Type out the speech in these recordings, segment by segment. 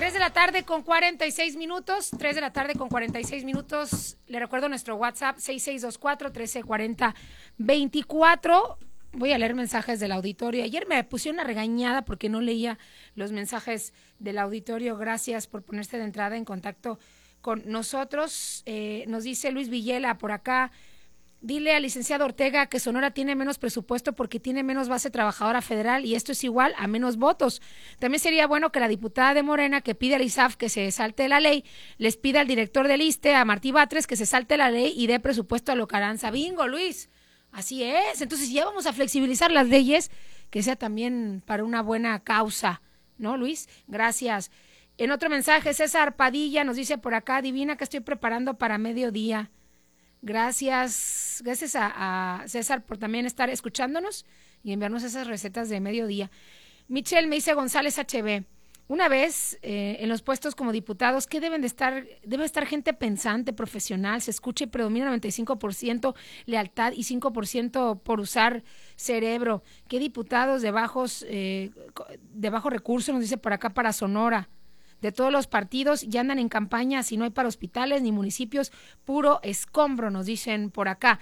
3 de la tarde con 46 minutos. 3 de la tarde con 46 minutos. Le recuerdo nuestro WhatsApp 6624-1340-24. Voy a leer mensajes del auditorio. Ayer me pusieron una regañada porque no leía los mensajes del auditorio. Gracias por ponerse de entrada en contacto con nosotros. Nos dice Luis Villela por acá. Dile al licenciado Ortega que Sonora tiene menos presupuesto porque tiene menos base trabajadora federal y esto es igual a menos votos. También sería bueno que la diputada de Morena que pide al ISAF que se salte la ley, les pida al director del ISSSTE, a Martí Batres, que se salte la ley y dé presupuesto a lo Carranza. Bingo, Luis. Así es. Entonces, si ya vamos a flexibilizar las leyes, que sea también para una buena causa, ¿no, Luis? Gracias. En otro mensaje, César Padilla nos dice por acá, adivina que estoy preparando para mediodía. Gracias a César por también estar escuchándonos y enviarnos esas recetas de mediodía. Michelle me dice González HB, una vez en los puestos como diputados, ¿qué deben de estar? Debe estar gente pensante, profesional, se escucha y predomina 95% lealtad y 5% por usar cerebro. ¿Qué diputados de bajo recurso nos dice por acá para Sonora? De todos los partidos ya andan en campaña, si no hay para hospitales ni municipios, puro escombro, nos dicen por acá.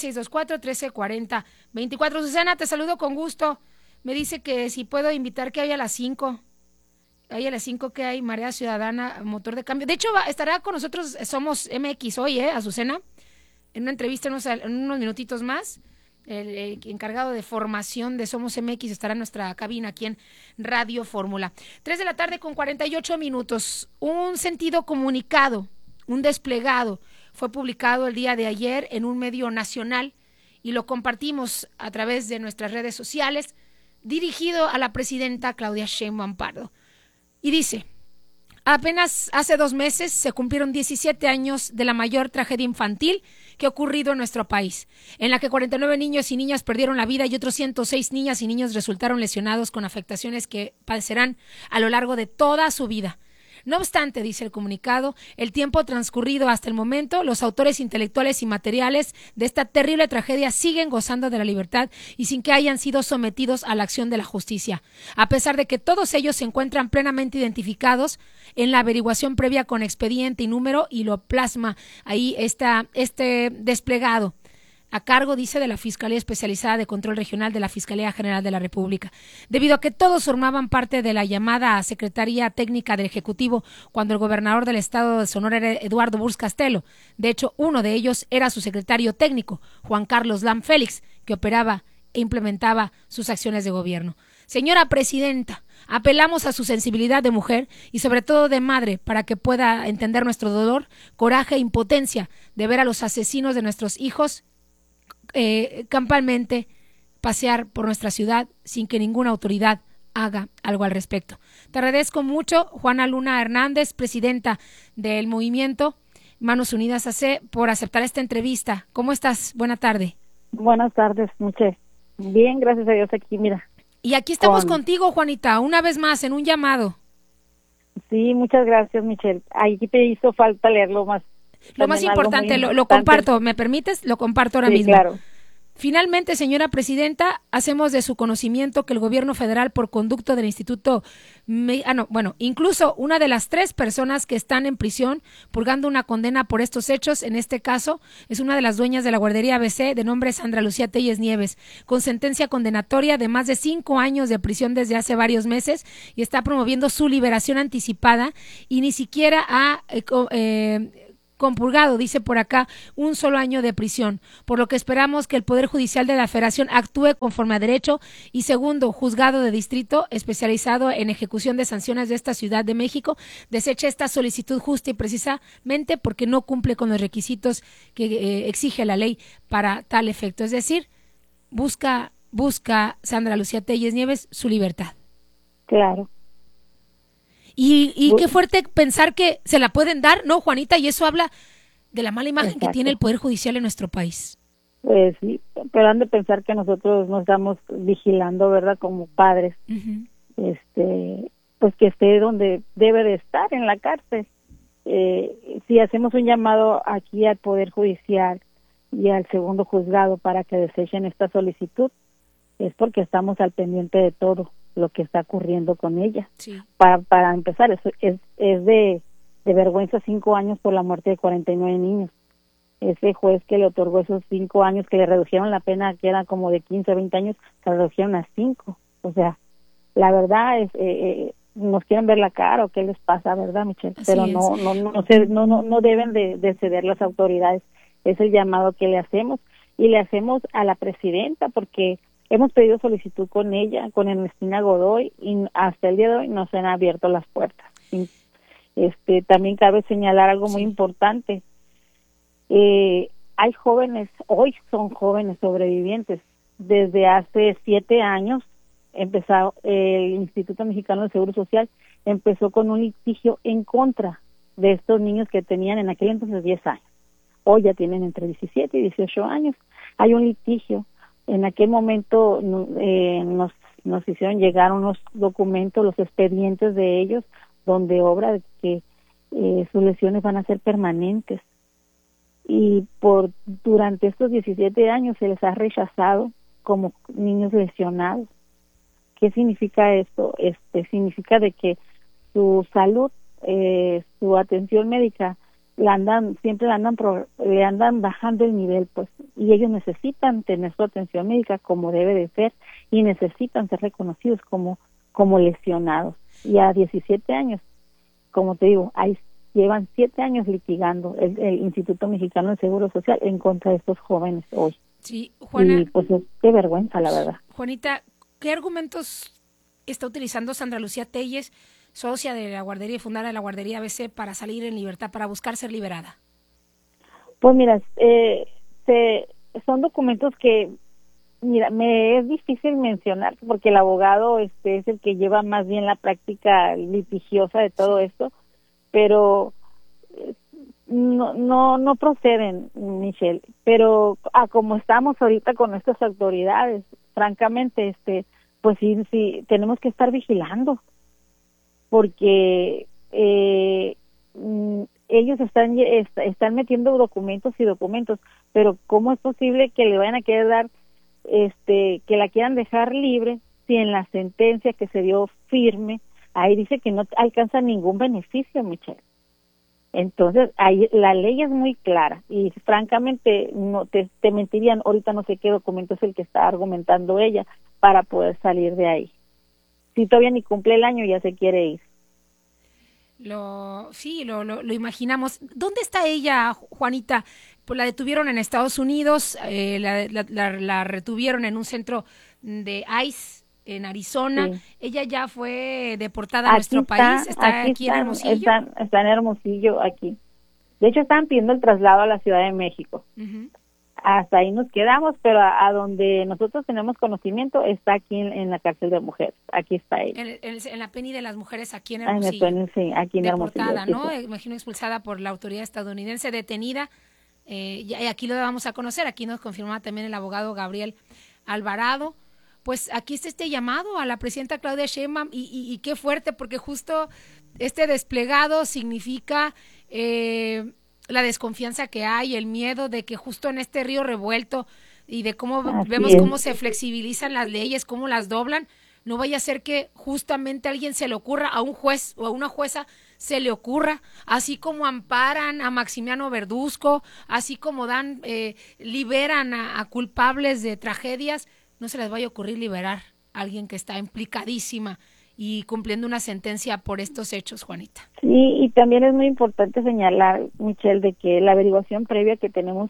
6624-1340-24. Susana, te saludo con gusto. Me dice que si puedo invitar que haya a las 5. Hay a las 5 que hay Marea Ciudadana, Motor de Cambio. De hecho, estará con nosotros Somos MX hoy, Azucena, en una entrevista en unos minutitos más. El encargado de formación de Somos MX estará en nuestra cabina aquí en Radio Fórmula. 3 de la tarde con 48 minutos. Un sentido comunicado, un desplegado, fue publicado el día de ayer en un medio nacional y lo compartimos a través de nuestras redes sociales, dirigido a la presidenta Claudia Sheinbaum Pardo. Y dice: apenas hace 2 meses se cumplieron 17 años de la mayor tragedia infantil que ha ocurrido en nuestro país, en la que 49 niños y niñas perdieron la vida y otros 106 niñas y niños resultaron lesionados con afectaciones que padecerán a lo largo de toda su vida. No obstante, dice el comunicado, el tiempo transcurrido hasta el momento, los autores intelectuales y materiales de esta terrible tragedia siguen gozando de la libertad y sin que hayan sido sometidos a la acción de la justicia, a pesar de que todos ellos se encuentran plenamente identificados en la averiguación previa con expediente y número, y lo plasma ahí este desplegado a cargo, dice, de la Fiscalía Especializada de Control Regional de la Fiscalía General de la República. Debido a que todos formaban parte de la llamada Secretaría Técnica del Ejecutivo cuando el gobernador del estado de Sonora era Eduardo Burz Castelo. De hecho, uno de ellos era su secretario técnico, Juan Carlos Lam Félix, que operaba e implementaba sus acciones de gobierno. Señora presidenta, apelamos a su sensibilidad de mujer y sobre todo de madre para que pueda entender nuestro dolor, coraje e impotencia de ver a los asesinos de nuestros hijos campalmente pasear por nuestra ciudad sin que ninguna autoridad haga algo al respecto. Te agradezco mucho, Juana Luna Hernández, presidenta del movimiento Manos Unidas AC, por aceptar esta entrevista. ¿Cómo estás? Buena tarde. Buenas tardes, Michelle. Bien, gracias a Dios aquí, mira. Y aquí estamos contigo, Juanita, una vez más en un llamado. Sí, muchas gracias, Michelle. Aquí te hizo falta leerlo más. Lo más importante, lo comparto, ¿me permites? Lo comparto ahora mismo. Claro. Finalmente, señora presidenta, hacemos de su conocimiento que el gobierno federal, por conducto del Instituto, incluso una de las 3 personas que están en prisión purgando una condena por estos hechos, en este caso, es una de las dueñas de la guardería ABC, de nombre Sandra Lucía Telles Nieves, con sentencia condenatoria de más de 5 años de prisión desde hace varios meses, y está promoviendo su liberación anticipada, y ni siquiera ha compurgado, dice por acá, 1 solo año de prisión, por lo que esperamos que el Poder Judicial de la Federación actúe conforme a derecho. Y segundo, juzgado de distrito especializado en ejecución de sanciones de esta Ciudad de México deseche esta solicitud justa y precisamente porque no cumple con los requisitos que exige la ley para tal efecto. Es decir, busca Sandra Lucía Telles Nieves su libertad. Claro. Y qué fuerte pensar que se la pueden dar, ¿no, Juanita? Y eso habla de la mala imagen que tiene el Poder Judicial en nuestro país. Pues sí, pero han de pensar que nosotros nos estamos vigilando, ¿verdad? Como padres. Uh-huh. Pues que esté donde debe de estar, en la cárcel. Si hacemos un llamado aquí al Poder Judicial y al segundo juzgado para que desechen esta solicitud, es porque estamos al pendiente de todo. lo que está ocurriendo con ella. Sí. Para empezar, eso es de vergüenza 5 años por la muerte de 49 niños. Ese juez que le otorgó esos 5 años, que le redujeron la pena, que era como de 15 a 20 años, se redujeron a 5. O sea, la verdad es, nos quieren ver la cara o qué les pasa, ¿verdad, Michelle? Así Pero es. no deben de ceder las autoridades. Es el llamado que le hacemos, y le hacemos a la presidenta, porque hemos pedido solicitud con ella, con Ernestina Godoy, y hasta el día de hoy no se han abierto las puertas. También cabe señalar algo muy importante. Hay jóvenes, hoy son jóvenes sobrevivientes. Desde hace 7 años empezó el Instituto Mexicano del Seguro Social, empezó con un litigio en contra de estos niños que tenían en aquel entonces 10 años. Hoy ya tienen entre 17 y 18 años. Hay un litigio. En aquel momento nos hicieron llegar unos documentos, los expedientes de ellos, donde obra que sus lesiones van a ser permanentes. Y durante estos 17 años se les ha rechazado como niños lesionados. ¿Qué significa esto? Significa de que su salud, su atención médica, le andan bajando el nivel, pues, y ellos necesitan tener su atención médica como debe de ser, y necesitan ser reconocidos como lesionados. Y a 17 años, como te digo, llevan 7 años litigando el Instituto Mexicano del Seguro Social en contra de estos jóvenes hoy. Sí, Juana. Y pues es de vergüenza, la verdad. Juanita, ¿qué argumentos está utilizando Sandra Lucía Telles, socia de la guardería y fundadora de la guardería ABC, para salir en libertad, para buscar ser liberada? Pues mira, son documentos que, mira, me es difícil mencionar porque el abogado es el que lleva más bien la práctica litigiosa de todo esto, pero no proceden, Michelle. Pero como estamos ahorita con nuestras autoridades, francamente, pues sí tenemos que estar vigilando, porque ellos están metiendo documentos, pero ¿cómo es posible que le vayan a querer dar, que la quieran dejar libre si en la sentencia que se dio firme ahí dice que no alcanza ningún beneficio, Michelle? Entonces, ahí la ley es muy clara y francamente no te mentirían, ahorita no sé qué documento es el que está argumentando ella para poder salir de ahí. Si todavía ni cumple el año, ya se quiere ir. Lo imaginamos. ¿Dónde está ella, Juanita? Pues la detuvieron en Estados Unidos, la retuvieron en un centro de ICE en Arizona. Sí. Ella ya fue deportada a nuestro país. Está aquí en Hermosillo. Está en Hermosillo, aquí. De hecho, están pidiendo el traslado a la Ciudad de México. Uh-huh. Hasta ahí nos quedamos, pero a donde nosotros tenemos conocimiento está aquí en la cárcel de mujeres. Aquí está ella. En la PENI de las mujeres aquí en Hermosillo. Sí, aquí en Hermosillo. Deportada, ¿no? Imagino expulsada por la autoridad estadounidense, detenida. Y aquí lo vamos a conocer. Aquí nos confirma también el abogado Gabriel Alvarado. Pues aquí está este llamado a la presidenta Claudia Sheinbaum y qué fuerte, porque justo este desplegado significa la desconfianza que hay, el miedo de que justo en este río revuelto y de cómo vemos cómo se flexibilizan las leyes, cómo las doblan, no vaya a ser que justamente a alguien se le ocurra, a un juez o a una jueza se le ocurra, así como amparan a Maximiano Verduzco, así como liberan a culpables de tragedias, no se les vaya a ocurrir liberar a alguien que está implicadísima y cumpliendo una sentencia por estos hechos, Juanita. Sí, y también es muy importante señalar, Michelle, de que la averiguación previa que tenemos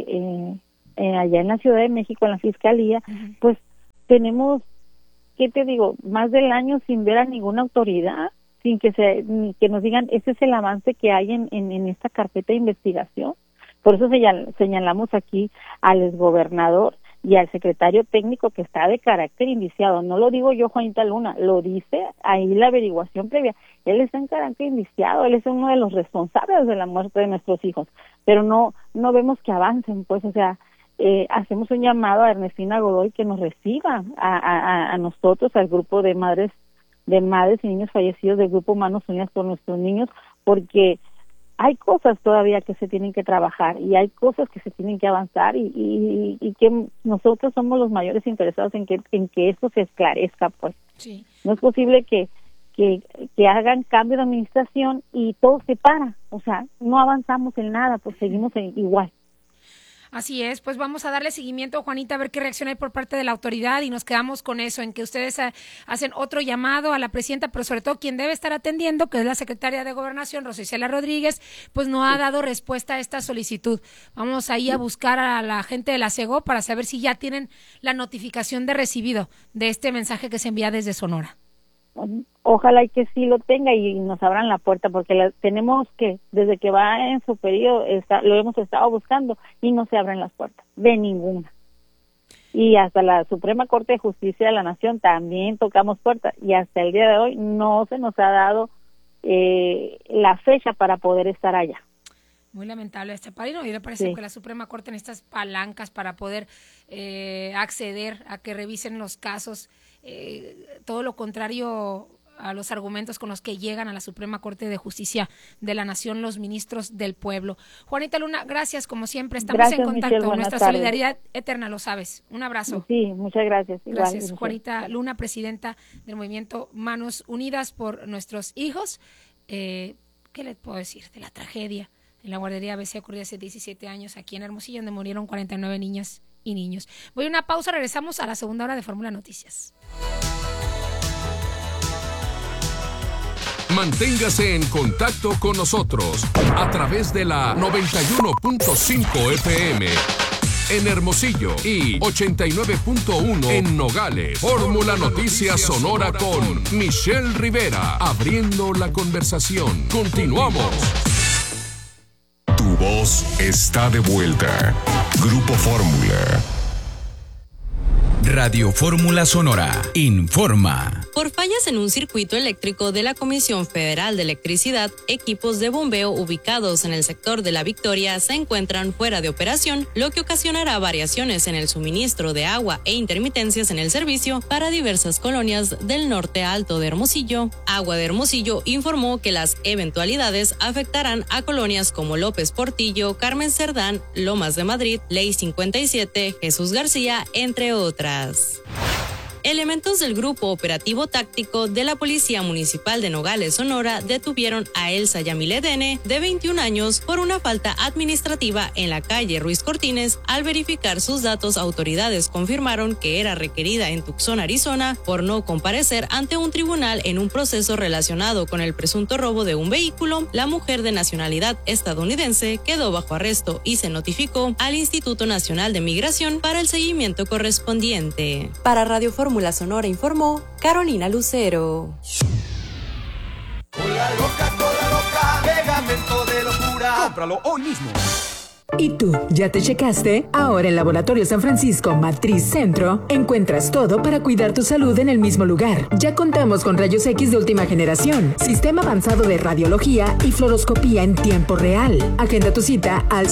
allá en la Ciudad de México, en la Fiscalía, uh-huh. Pues tenemos, ¿qué te digo?, más del año sin ver a ninguna autoridad, sin que nos digan, ese es el avance que hay en esta carpeta de investigación. Por eso señalamos aquí al exgobernador y al secretario técnico que está de carácter indiciado. No lo digo yo, Juanita Luna, lo dice ahí la averiguación previa. Él está en carácter indiciado, él es uno de los responsables de la muerte de nuestros hijos, pero no vemos que avancen, pues, o sea, hacemos un llamado a Ernestina Godoy que nos reciba a nosotros, al grupo de madres y niños fallecidos del Grupo Manos Unidas por Nuestros Niños, porque hay cosas todavía que se tienen que trabajar y hay cosas que se tienen que avanzar y que nosotros somos los mayores interesados en que esto se esclarezca, pues. Sí. No es posible que hagan cambio de administración y todo se para, o sea, no avanzamos en nada, pues seguimos igual. Así es, pues vamos a darle seguimiento, Juanita, a ver qué reacción hay por parte de la autoridad y nos quedamos con eso, en que ustedes hacen otro llamado a la presidenta, pero sobre todo quien debe estar atendiendo, que es la secretaria de Gobernación, Rosa Isela Rodríguez, pues no ha dado respuesta a esta solicitud. Vamos ahí a buscar a la gente de la SEGO para saber si ya tienen la notificación de recibido de este mensaje que se envía desde Sonora. Ojalá y que sí lo tenga y nos abran la puerta, porque tenemos que, desde que va en su periodo, lo hemos estado buscando y no se abren las puertas, de ninguna. Y hasta la Suprema Corte de Justicia de la Nación también tocamos puertas y hasta el día de hoy no se nos ha dado la fecha para poder estar allá. Muy lamentable este padrino, y me parece que la Suprema Corte en estas palancas para poder acceder a que revisen los casos, todo lo contrario a los argumentos con los que llegan a la Suprema Corte de Justicia de la Nación los ministros del pueblo. Juanita Luna, gracias como siempre, estamos en contacto, Michelle, nuestra tardes. Solidaridad eterna, lo sabes. Un abrazo. Sí, muchas gracias. Gracias, Igual, Juanita Luna, presidenta del movimiento Manos Unidas por Nuestros Hijos. ¿Qué les puedo decir de la tragedia en la guardería ABC ocurrió hace 17 años aquí en Hermosillo, donde murieron 49 niñas y niños? Voy a una pausa, regresamos a la segunda hora de Fórmula Noticias. Manténgase en contacto con nosotros a través de la 91.5 FM en Hermosillo y 89.1 en Nogales. Fórmula Noticias Sonora con Michelle Rivera, abriendo la conversación. Continuamos. Tu voz está de vuelta. Grupo Fórmula. Radio Fórmula Sonora informa. Por fallas en un circuito eléctrico de la Comisión Federal de Electricidad, equipos de bombeo ubicados en el sector de La Victoria se encuentran fuera de operación, lo que ocasionará variaciones en el suministro de agua e intermitencias en el servicio para diversas colonias del norte alto de Hermosillo. Agua de Hermosillo informó que las eventualidades afectarán a colonias como López Portillo, Carmen Cerdán, Lomas de Madrid, Ley 57, Jesús García, entre otras. Elementos del Grupo Operativo Táctico de la Policía Municipal de Nogales, Sonora, detuvieron a Elsa Yamile Dene, de 21 años, por una falta administrativa en la calle Ruiz Cortines. Al verificar sus datos, autoridades confirmaron que era requerida en Tucson, Arizona, por no comparecer ante un tribunal en un proceso relacionado con el presunto robo de un vehículo. La mujer de nacionalidad estadounidense quedó bajo arresto y se notificó al Instituto Nacional de Migración para el seguimiento correspondiente. Para Radio Fórmula Sonora informó Carolina Lucero. Coca-Cola loca, pegamento de locura. Cómpralo hoy mismo. ¿Y tú, ya te checaste? Ahora en Laboratorio San Francisco Matriz Centro encuentras todo para cuidar tu salud en el mismo lugar. Ya contamos con rayos X de última generación, sistema avanzado de radiología y fluoroscopía en tiempo real. Agenda tu cita al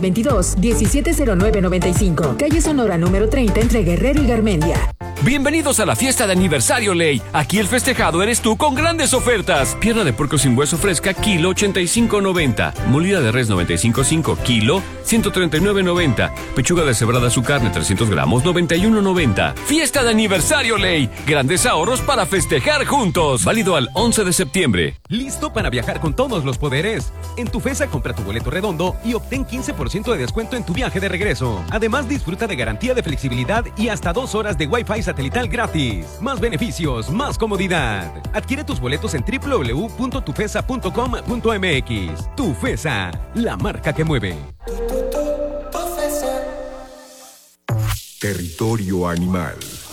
6622-170995, calle Sonora número 30 entre Guerrero y Garmendia. Bienvenidos a la fiesta de aniversario Ley. Aquí el festejado eres tú con grandes ofertas. Pierna de puerco sin hueso fresca, kilo 85.90. Molida de res 95.5, kilo 139.90. Pechuga deshebrada su carne 300 gramos 91.90. Fiesta de aniversario Ley. Grandes ahorros para festejar juntos. Válido al 11 de septiembre. ¿Listo para viajar con todos los poderes? En Tufesa compra tu boleto redondo y obtén 15% de descuento en tu viaje de regreso. Además, disfruta de garantía de flexibilidad y hasta 2 horas de Wi-Fi satelital gratis. Más beneficios, más comodidad. Adquiere tus boletos en www.tufesa.com.mx. Tufesa, la marca que mueve. Territorio animal.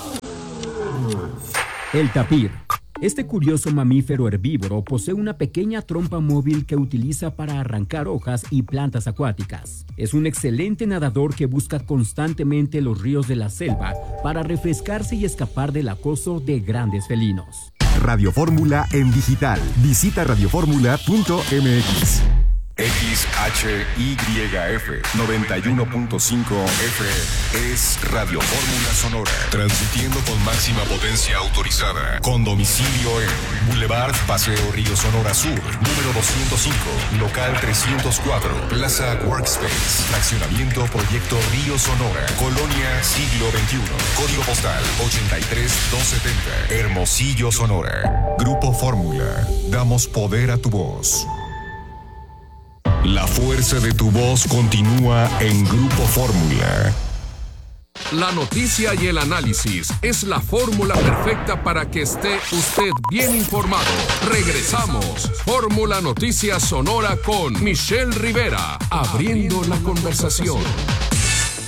El tapir. Este curioso mamífero herbívoro posee una pequeña trompa móvil que utiliza para arrancar hojas y plantas acuáticas. Es un excelente nadador que busca constantemente los ríos de la selva para refrescarse y escapar del acoso de grandes felinos. Radio Fórmula en digital. Visita radioformula.mx. XHYF 91.5 FM es Radio Fórmula Sonora, transmitiendo con máxima potencia autorizada, con domicilio en Boulevard Paseo Río Sonora Sur, número 205, local 304, Plaza Workspace, fraccionamiento Proyecto Río Sonora, Colonia Siglo XXI, código postal 83270, Hermosillo, Sonora. Grupo Fórmula, damos poder a tu voz. La fuerza de tu voz continúa en Grupo Fórmula. La noticia y el análisis es la fórmula perfecta para que esté usted bien informado. Regresamos. Fórmula Noticias Sonora con Michelle Rivera, abriendo la conversación.